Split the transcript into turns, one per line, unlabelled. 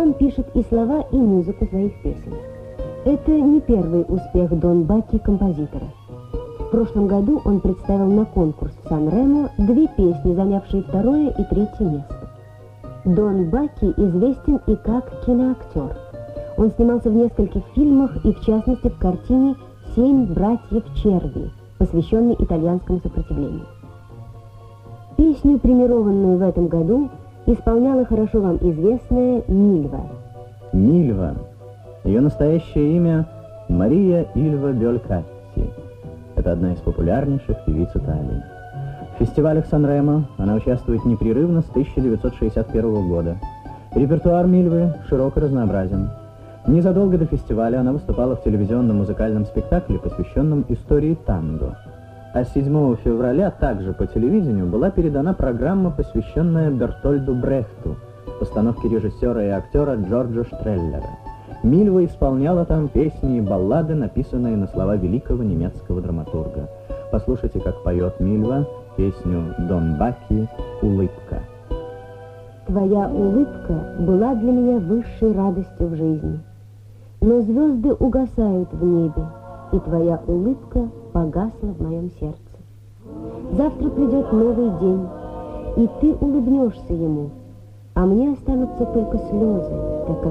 сам пишет и слова, и музыку своих песен. Это не первый успех Дон Бакки композитора. В прошлом году он представил на конкурс в Сан-Ремо 2 песни, занявшие 2-е и 3-е место. Дон Бакки известен и как киноактер. Он снимался в нескольких фильмах и, в частности, в картине «7 братьев Черви», посвященной итальянскому сопротивлению. Песню, премированную в этом году, исполняла хорошо вам известная Мильва.
Мильва. Ее настоящее имя Мария Ильва Белькатти. Это одна из популярнейших певиц Италии. В фестивалях Сан-Ремо она участвует непрерывно с 1961 года. Репертуар Мильвы широко разнообразен. Незадолго до фестиваля она выступала в телевизионном музыкальном спектакле, посвященном истории танго. А 7 февраля также по телевидению была передана программа, посвященная Бертольду Брехту, постановке режиссера и актера Джорджа Штреллера. Мильва исполняла там песни и баллады, написанные на слова великого немецкого драматурга. Послушайте, как поет Мильва песню Дон Бакки «Улыбка».
Твоя улыбка была для меня высшей радостью в жизни. Но звезды угасают в небе, и твоя улыбка погасла в моем сердце. Завтра придет новый день, и ты улыбнешься ему, а мне останутся только слезы, так как